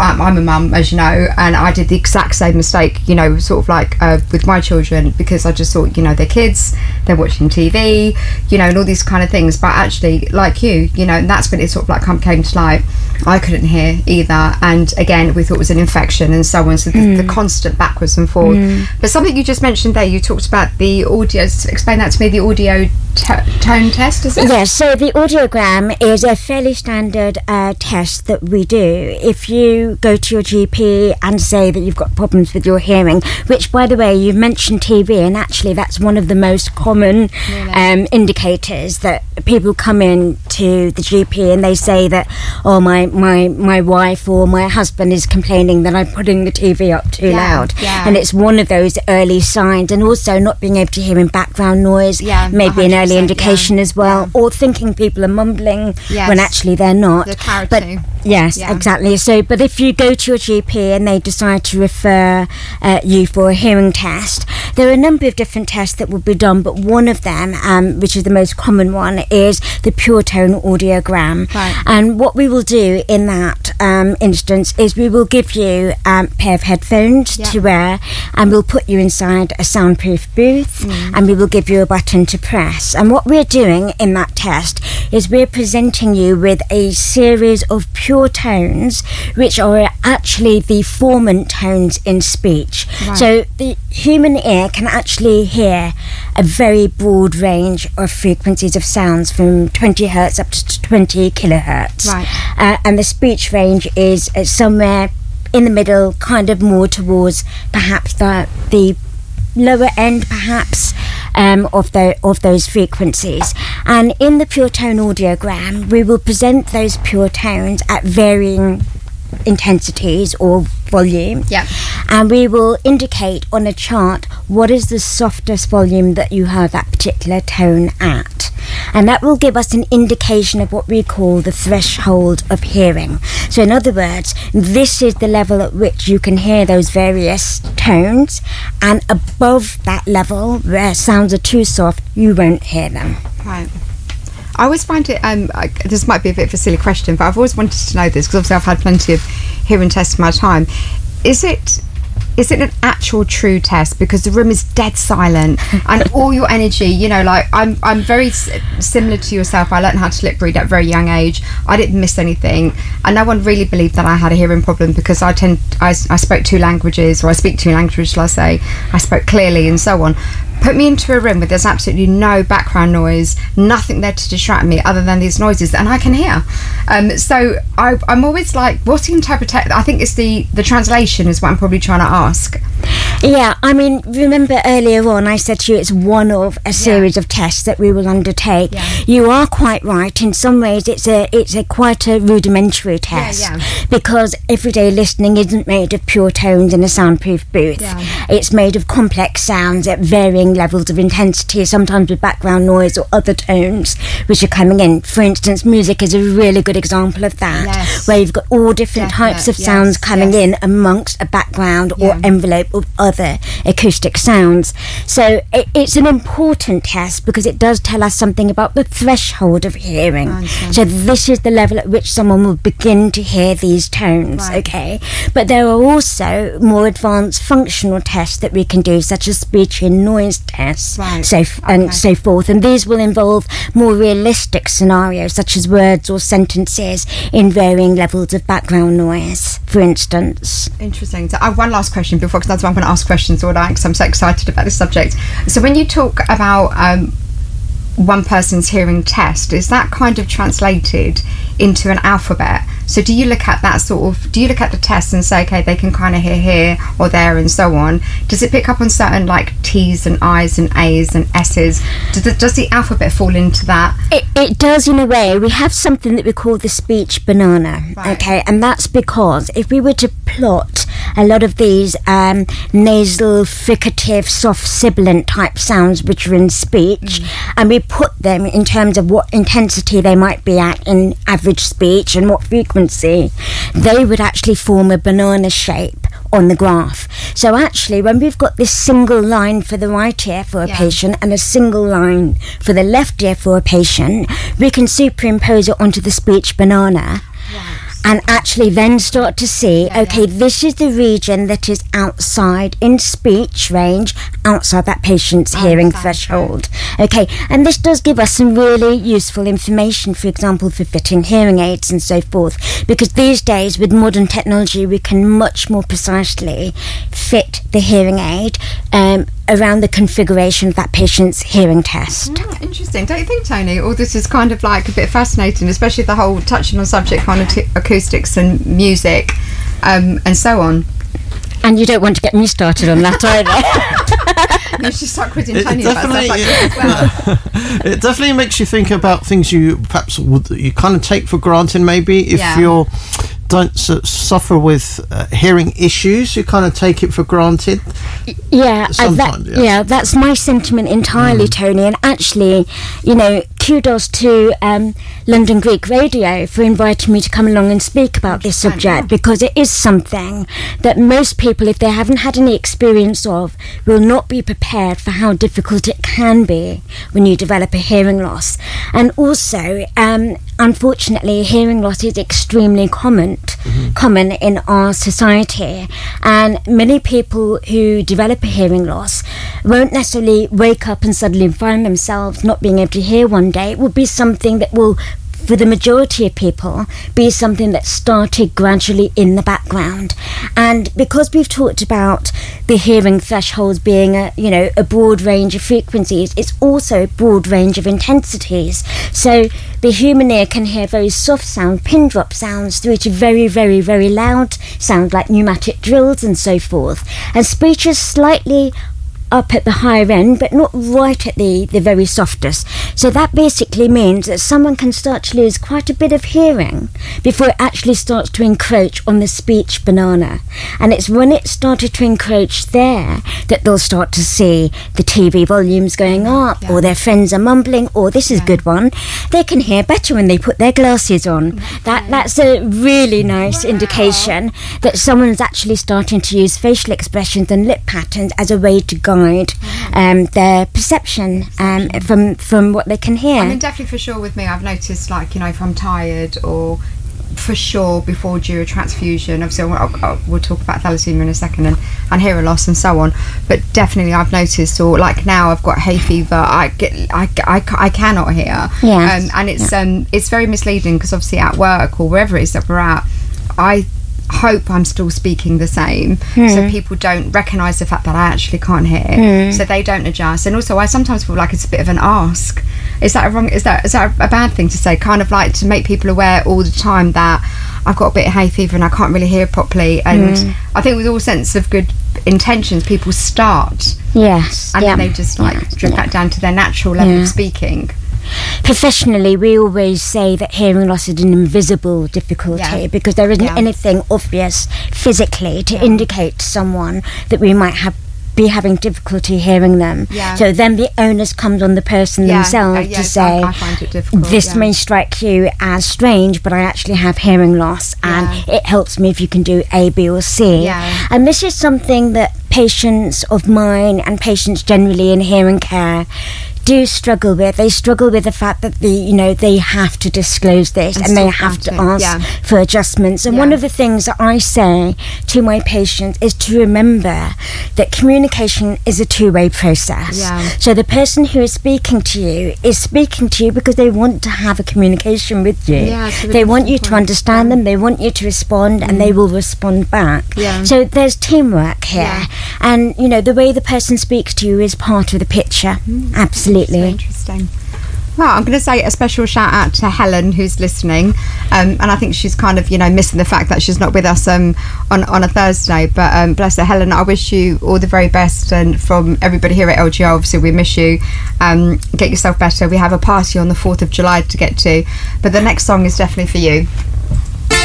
I'm a mum, as you know, and I did the exact same mistake, you know, sort of like with my children, because I just thought, you know, they're kids, they're watching TV, you know, and all these kind of things. But actually, like you know, and that's when it sort of like came to light. I couldn't hear either, and again, we thought it was an infection and so on. So the constant backwards and forward. But something you just mentioned there, you talked about the audio. Explain that to me. The audio tone test, is it? Yes. So the audiogram is a fairly standard test that we do if you go to your GP and say that you've got problems with your hearing. Which, by the way, you mentioned TV, and actually that's one of the most common indicators that people come in to the GP and they say that, oh, my wife or my husband is complaining that I'm putting the TV up too loud. Yeah. And it's one of those early signs. And also not being able to hear in background noise, maybe an early indication as well, or thinking people are mumbling when actually they're not. The clarity. But yes, exactly. So, but if you go to your GP and they decide to refer you for a hearing test, there are a number of different tests that will be done, but one of them, which is the most common one, is the pure tone audiogram. Right. And what we will do in that instance is we will give you a pair of headphones to wear, and we'll put you inside a soundproof booth, and we will give you a button to press. And what we're doing in that test is we're presenting you with a series of pure tones, which are actually the formant tones in speech. Right. So the human ear can actually hear a very broad range of frequencies of sounds from 20 hertz up to 20 kilohertz. Right. And the speech range is somewhere in the middle, kind of more towards perhaps the lower end, perhaps, of those frequencies. And in the pure tone audiogram, we will present those pure tones at varying intensities or volume, and we will indicate on a chart what is the softest volume that you have that particular tone at, and that will give us an indication of what we call the threshold of hearing. So in other words, this is the level at which you can hear those various tones, and above that level where sounds are too soft, you won't hear them. Right. I always find it, this might be a bit of a silly question, but I've always wanted to know this, because obviously I've had plenty of hearing tests in my time. Is it an actual true test? Because the room is dead silent and all your energy, you know, like I'm very similar to yourself. I learned how to lip read at a very young age. I didn't miss anything, and no one really believed that I had a hearing problem, because I spoke two languages, or I speak two languages, shall I say. I spoke clearly and so on. Put me into a room where there's absolutely no background noise, nothing there to distract me other than these noises, and I can hear. So I'm always like, what's the interpretation? I think it's the translation is what I'm probably trying to ask. Yeah, I mean, remember earlier on I said to you it's one of a series of tests that we will undertake. Yeah. You are quite right. In some ways it's a quite a rudimentary test, because everyday listening isn't made of pure tones in a soundproof booth. Yeah. It's made of complex sounds at varying levels of intensity, sometimes with background noise or other tones which are coming in. For instance, music is a really good example of that, where you've got all different types of sounds coming in amongst a background or envelope of other acoustic sounds. So it's an important test because it does tell us something about the threshold of hearing. So this is the level at which someone will begin to hear these tones, okay? But there are also more advanced functional tests that we can do, such as speech and noise tests, and so forth. And these will involve more realistic scenarios, such as words or sentences in varying levels of background noise, for instance. Interesting. So I have one last question before, because that's why I'm going to ask questions all night, because I'm so excited about this subject. So when you talk about one person's hearing test, is that kind of translated into an alphabet? So do you look at that do you look at the test and say, okay, they can kind of hear here or there and so on? Does it pick up on certain like T's and I's and A's and S's? Does the alphabet fall into that? It does, in a way. We have something that we call the speech banana, okay? And that's because if we were to plot a lot of these nasal, fricative, soft, sibilant type sounds which are in speech, and we put them in terms of what intensity they might be at in average speech and what frequency, they would actually form a banana shape on the graph. So actually, when we've got this single line for the right ear for a patient and a single line for the left ear for a patient, we can superimpose it onto the speech banana. and actually then start to see, this is the region that is outside in speech range, outside that patient's hearing threshold. Okay, and this does give us some really useful information, for example, for fitting hearing aids and so forth, because these days with modern technology we can much more precisely fit the hearing aid around the configuration of that patient's hearing test. Interesting, don't you think, Tony? All this is kind of like a bit fascinating, especially the whole touching on subject kind of acoustics and music and so on. And you don't want to get me started on that either. You should start quizzing Tony about stuff like this as well. It definitely makes you think about things you perhaps you kind of take for granted. Maybe if you don't suffer with hearing issues, you kind of take it for granted. That's my sentiment entirely, Tony. And actually, kudos to London Greek Radio for inviting me to come along and speak about this subject, because it is something that most people, if they haven't had any experience of, will not be prepared for how difficult it can be when you develop a hearing loss. And also, unfortunately, hearing loss is extremely common in our society, and many people who develop a hearing loss won't necessarily wake up and suddenly find themselves not being able to hear one day. It will be something that will, for the majority of people, be something that started gradually in the background. And because we've talked about the hearing thresholds being a broad range of frequencies, it's also a broad range of intensities. So the human ear can hear very soft sound, pin drop sounds, through to very, very, very loud sounds like pneumatic drills and so forth. And speech is slightly up at the higher end, but not right at the very softest. So that basically means that someone can start to lose quite a bit of hearing before it actually starts to encroach on the speech banana. And it's when it started to encroach there that they'll start to see the TV volumes going up, or their friends are mumbling, or this is a good one, they can hear better when they put their glasses on. That's a really nice indication that someone's actually starting to use facial expressions and lip patterns as a way to guide their perception from what they can hear. I mean, definitely for sure with me, I've noticed, like, if I'm tired, or for sure before due a transfusion, obviously we'll talk about thalassemia in a second, and hearing loss and so on, but definitely I've noticed, or like now I've got hay fever, I cannot hear, and it's very misleading, because obviously at work or wherever it is that we're at, I hope I'm still speaking the same, so people don't recognise the fact that I actually can't hear, so they don't adjust. And also I sometimes feel like it's a bit of an ask. Is that a bad thing to say, kind of like to make people aware all the time that I've got a bit of hay fever and I can't really hear properly? And I think with all sense of good intentions, people start, and then they just drift that down to their natural level of speaking. Professionally, we always say that hearing loss is an invisible difficulty, because there isn't anything obvious physically to indicate to someone that we might be having difficulty hearing them. So then the onus comes on the person themselves to say, I find it difficult, this may strike you as strange, but I actually have hearing loss, and it helps me if you can do A, B or C. And this is something that patients of mine and patients generally in hearing care do struggle with. They struggle with the fact that they have to disclose this, and they have to ask for adjustments. And one of the things that I say to my patients is to remember that communication is a two-way process. So the person who is speaking to you because they want to have a communication with you. They want you to understand them, they want you to respond, and they will respond back. So there's teamwork here, and the way the person speaks to you is part of the picture. Absolutely. So interesting. Well, I'm going to say a special shout out to Helen, who's listening, and I think she's kind of missing the fact that she's not with us on a Thursday, but bless her. Helen, I wish you all the very best, and from everybody here at LGR, obviously we miss you. Get yourself better. We have a party on the 4th of July to get to, but the next song is definitely for you.